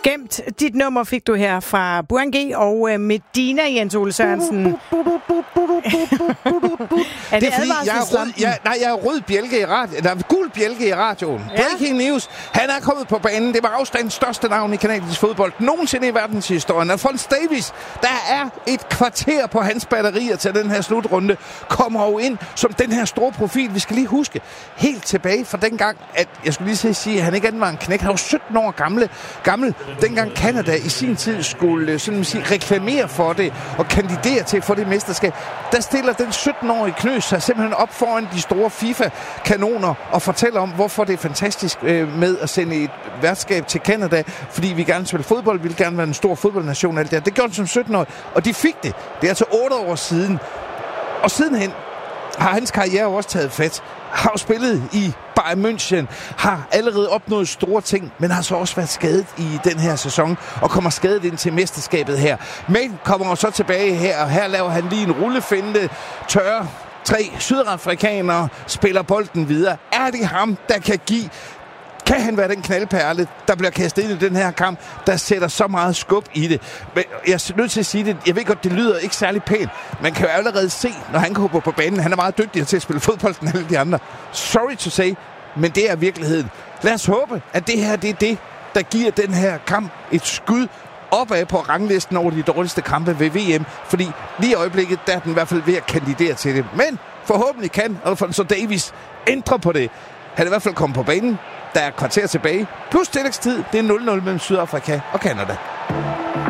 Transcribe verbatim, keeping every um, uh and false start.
Gemt. Dit nummer fik du her fra Burhan G og øh, Medina, Jens Ole Sørensen. Er det, det er fordi, jeg er rød, jeg, nej, jeg er rød bjælke i radioen. Der er gul bjælke i radioen. Ja. Breaking news. Han er kommet på banen. Det var afstandens største navn i kanadisk fodbold nogensinde i verdenshistorien. Alphonse Davies, der er et kvarter på hans batterier til den her slutrunde, kommer jo ind som den her store profil. Vi skal lige huske, helt tilbage fra dengang, at jeg skulle lige sige, at han ikke andet var en knæk. Han var sytten år gamle, gammel, dengang Canada i sin tid skulle sådan sige, reklamere for det og kandidere til at få det mesterskab. Der stiller den sytten-årige Knøs sig simpelthen op foran de store FIFA-kanoner og fortæller om, hvorfor det er fantastisk øh, med at sende et værtskab til Canada, fordi vi gerne vil spille fodbold, vi vil gerne være en stor fodboldnation og alt det. Det gjorde han som sytten-årig, og de fik det. Det er altså otte år siden. Og sidenhen har hans karriere også taget fat. Har jo spillet i Bayern München, har allerede opnået store ting, men har så også været skadet i den her sæson, og kommer skadet ind til mesterskabet her. Men kommer så tilbage her, og her laver han lige en rullefinte, tørre tre sydafrikanere, spiller bolden videre. Er det ham, der kan give? Kan han være den knaldperle, der bliver kastet ind i den her kamp, der sætter så meget skub i det? Men jeg er nødt til at sige det. Jeg ved godt, det lyder ikke særlig pænt. Man kan jo allerede se, når han kommer på banen. Han er meget dygtigere til at spille fodbold end alle de andre. Sorry to say, men det er virkeligheden. Lad os håbe, at det her det er det, der giver den her kamp et skud opad på ranglisten over de dårligste kampe ved V M. Fordi lige i øjeblikket, der er den i hvert fald ved at kandidere til det. Men forhåbentlig kan Alphonse Davies ændre på det. Han er i hvert fald kommet på banen. Der er kvarter tilbage. Plus tillægstid. Det er nul nul mellem Sydafrika og Canada.